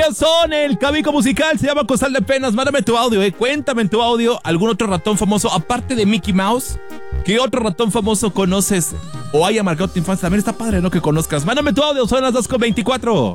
corazón, el Cabico musical se llama Costal de Penas. Mándame tu audio, cuéntame en tu audio algún otro ratón famoso, aparte de Mickey Mouse. ¿Qué otro ratón famoso conoces o haya marcado tu infancia? También está padre, ¿no? Que conozcas. Mándame tu audio, son las 2:24.